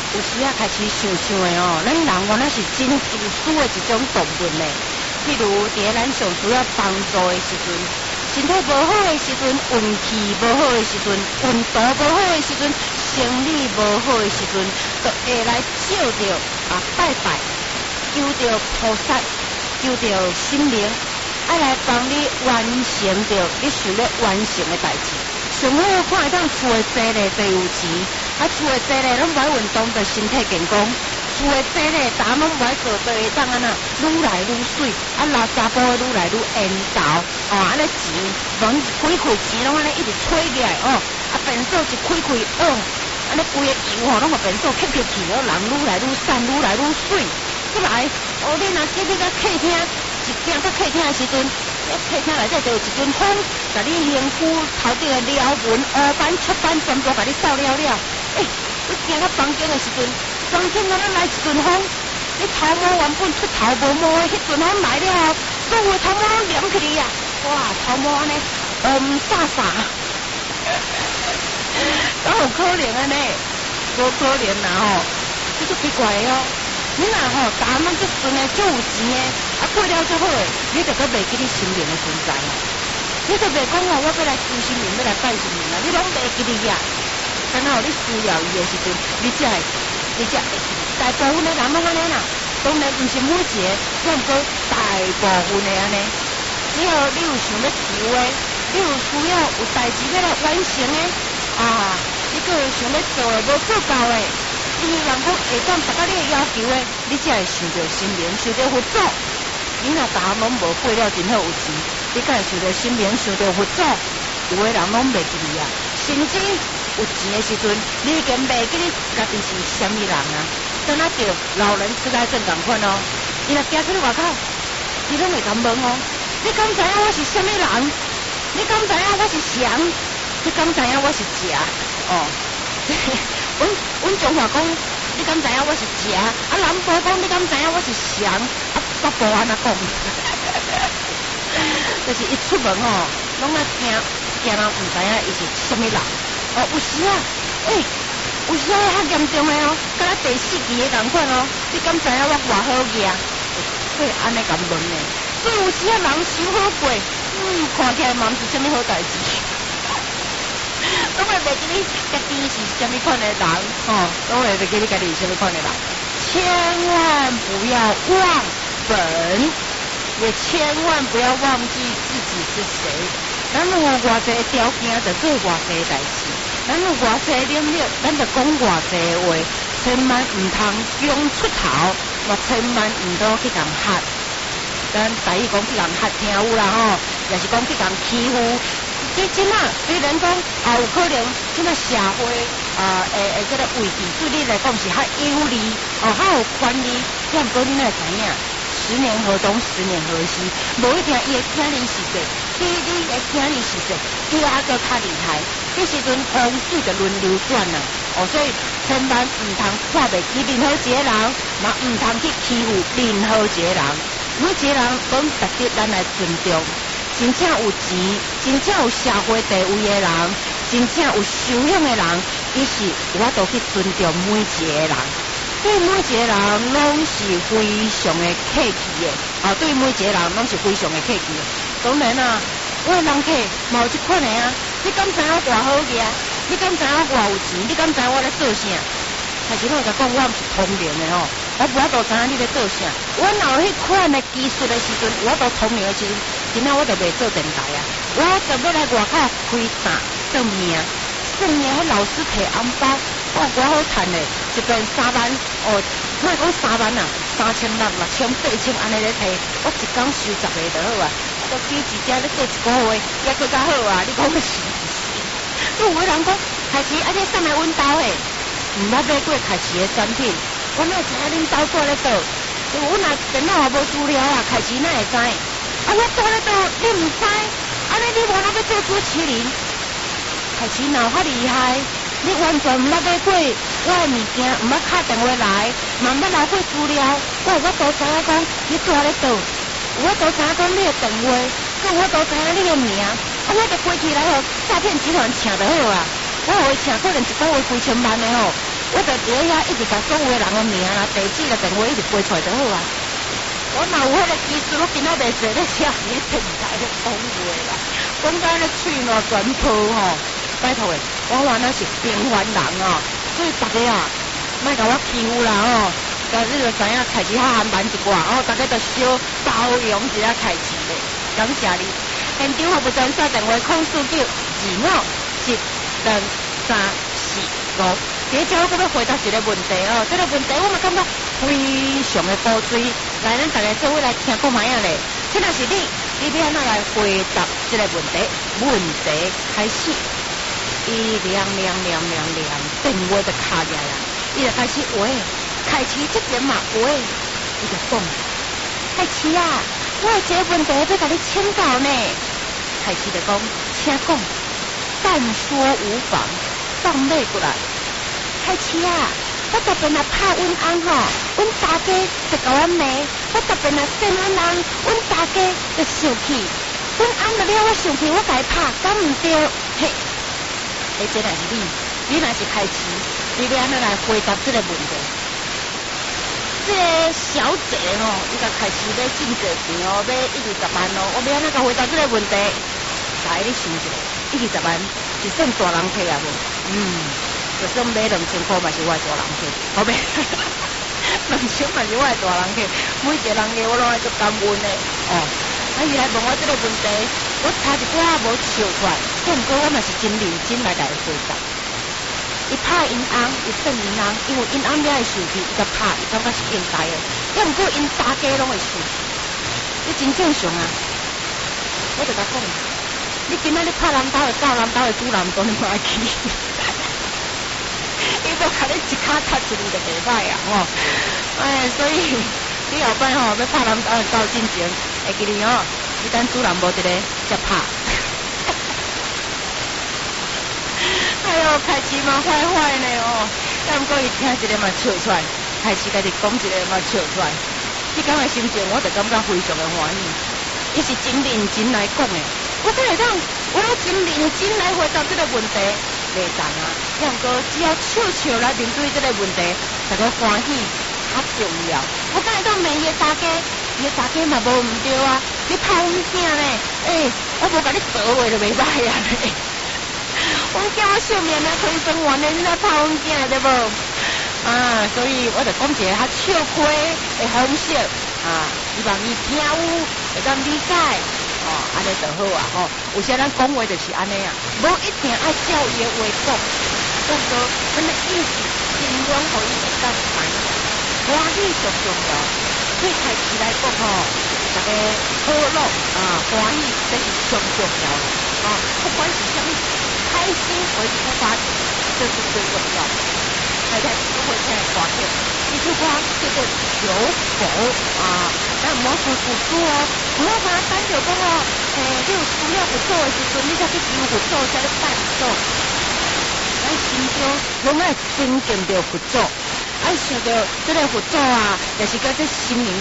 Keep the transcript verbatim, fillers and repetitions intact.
有时啊开始想想的哦，咱人原来是真自私的一种动物呢。譬如伫咱上需要帮助的时阵，身体无好的时阵，运气无好的时阵，运道无好的时阵，生理无好的时阵，就会来照着啊拜拜，求着菩萨，求着心灵，爱来帮你完成着你想要完成的代志。上好看会当厝的坐咧就有钱，啊厝的坐咧拢不爱运动，就身体健康。厝的坐咧，逐项拢不爱做，就会当安那愈来愈水，啊拉查甫的愈来愈缘投，哦安尼钱，拢开开钱拢安尼一直吹起来哦，啊变数一开开哦，安尼规个油吼拢互变数吸吸去，哦人愈来愈瘦，愈来愈水。再来，哦你若去你甲客厅，一行到客厅的时阵。客厅内底就有一阵风，甲你身躯头顶的撩纹、乌斑、雀斑全部甲你扫了了。诶、欸，你行到房间的时阵，房间敢若来一阵风，你头毛原本出头无毛的，迄阵风来了后，所有头毛拢连起嚟啊！哇，头毛安尼乌唔飒飒，敢有可能安尼？无可能啦吼，这就奇怪哦。你若吼，逐项拢足顺诶，足有钱诶，啊过了足好诶，你就搁袂记你心灵诶存在，你就袂讲哦，我要来求心灵，要来拜心灵啊，你拢袂记你啊。敢若你需要伊诶时阵，你才会，你才会记。大部分诶人拢安尼啦，当然毋是每一个，只毋过大部分诶安尼。只要你有想要求诶，你有需要有代志要来完成诶，啊，你搁有想要做诶，无做到诶。伊人讲会当达到你的要求诶，你才会想着心灵，想着佛祖。你若逐项拢无过了，真好有钱，你敢会想着心灵，想着佛祖？有诶人拢袂记你啊，甚至有钱诶时阵，你已经袂记你家己是虾米人啊。敢若着老人痴呆症共款哦，伊若行出去外口，伊拢会甲问哦，你敢知影我是虾米人？你敢知影我是谁？你敢知影我是蛇？哦。阮阮中华讲，你敢知影我是蛇？啊，南部讲你敢知影我是翔？啊，北部安怎讲？就是一出门吼，拢啊惊惊人毋知影伊是虾米人。哦，有时啊，诶、欸，有时啊较严重诶哦，敢若第四期诶共款哦。你敢知影我偌好个？会安尼咁问呢？所以有时啊，人伤好过，嗯，看起来嘛毋是虾米好代志。拢会袂记你家己是虾米款的人，吼、哦，拢会袂记你家己是虾米款的人。千万不要忘本，也千万不要忘记自己是谁。咱有偌济条件，就做偌济代志；咱有偌济能力，咱就讲偌济话。千万唔通用出头，嘛千万唔通去共吓。咱台语讲去共吓听有啦吼，也是讲去共欺负。即即啊，虽然讲也有可能，即啊社会啊诶诶，这个位置对你来讲是较有利，哦，较有权利。只毋过你哪会知影？十年河东，十年河西，无一定伊会听你是谁，你你会听你是谁，伊还个较厉害。这时阵风水就轮流转啦，哦，所以千万唔通看袂起任何一个人，嘛唔通去欺负任何一个人。每一个人拢值得咱来尊重。真正有钱，真正有社会地位的人，真正有修养的人，伊是我都去尊重每一个人。对每一个人拢是非常的客气的，啊，对每一个人拢是非常的客气的。当然啦、啊，我的人客嘛有这款的啊。你敢知影我偌好个？你敢知影我偌有钱？你敢知影我咧做啥？开始我甲讲，我毋是通灵的吼，我无法度知影你咧做啥。我若有迄款的技术的时阵，我都通灵的时阵，今仔我就袂做电台啊，我就要来外口开单算命，算命迄老师摕红包，哇，我好赚嘞，一边三万，哦，莫讲三万啊，三千六、六千、八千安尼咧摕，我一工收十个就好啊，我比一只咧做一个月，也更加好啊，你讲是毋是？有个人讲，开始安尼送来阮兜诶。毋捌买过开市的产品，我哪会知影恁兜住咧倒？我若电脑也无资料啊，开市哪会知？啊，我住咧倒，你毋知？安尼你无哪要做主持人？开市哪有遐厉害？你完全毋捌买过我的物件，毋捌敲电话来，嘛毋捌留过资料，我我都知影讲你住咧倒，我都知影讲你的电话，佮我都知影你的名，啊，我就飞起来互诈骗集团请就好啊。我互伊请可能一个月几千万的吼， 我就伫遐一直甲所有人个名啦、地址啦、电话一直背出来就好啊。我若有迄个技术，我今仔袂坐咧写伫咧电台咧讲话啦，讲到咧喙烂全破吼，拜托诶，我原来是平凡人哦，所以大家啊，莫甲我欺负啦哦。但你就知影开始较含慢一寡，哦，大家就小包容一下开始咧，感谢你。现场服务专线电话空四九二五一两三四五。第一我搁要回答一个问题哦，这个问题我嘛感觉非常的古锥，来咱大家做伙来听看卖啊咧。这若是你，你要安怎来回答这个问题？问题开始，伊亮亮亮亮亮，电话就卡起来啦，伊就开始喂。凯奇这边嘛，喂，伊就讲，凯奇啊，我有一个问题要甲你请教呢。凯奇就讲，请讲，但说无妨，放马过来。凯奇啊，我特别来拍阮翁吼，阮大家就甲我骂，我特别来扇阮翁，阮大家就生气，阮翁就了我生气，我甲伊拍，敢毋对？嘿，诶，这若是你，你若是凯奇，你要安怎来回答这个问题？这个小姐哦，伊甲开始要进济钱哦，要一二十万哦，我要安怎甲回答这个问题？来，你想一下，一二十万是算大人客啊无？嗯，就算买两千块嘛是我的大人客，好袂？两千嘛是我的大人客，每一个人客我拢爱做感恩的哦。啊，伊来问我这个问题，我差一点仔无笑出来，不过我嘛是真认真来甲伊回答。伊拍因翁，伊算因翁，因为因翁了会生气，伊甲拍，伊感觉是应该的。要毋过因大家拢会生气，你真正常啊！我就甲讲，你今仔日拍人兜的教人兜的主人都你买去，伊都甲你一骹踢出去就袂歹啊！吼，哎，所以你后摆吼要拍人兜的教进前，会记哩哦，你等主人无一个才拍。哎呦，开始嘛坏坏呢哦，要毋过伊听一个嘛笑出来，开始家己讲一个嘛笑出来，即讲的心情我就感觉非常的欢喜。伊是真认真来讲的，我敢会当，我真认真来回答这个问题，袂当啊。要毋过只要笑笑来面对这个问题，大家欢喜较重要。我敢会当问伊大家，伊大家嘛无毋对啊，你拍阮囝呢？诶、欸，我无甲你做话就袂歹啊咧。阮囝我性命啊，推生完的，你来拍阮囝对无？啊，所以我就讲一个较笑开的方式啊，希望伊听有会当理解哦，安尼就好啊吼。有些咱讲话就是安尼啊，无一定爱照伊的话讲，不过咱的意思尽量互伊会当知，欢喜最重要。对开始来讲吼，大家好乐啊，欢喜这是上重要的啊，不管是啥物。开心为出发点，这是最重要的。大家都会现在发现，一句话叫做求佛啊，咱唔好去辅助哦，唔好把单就讲哦，诶，你有需要辅助的时阵，你才去求辅助，才去拜辅助。咱心中拢爱尊敬着辅助，爱想着这个辅助啊，就是讲这心灵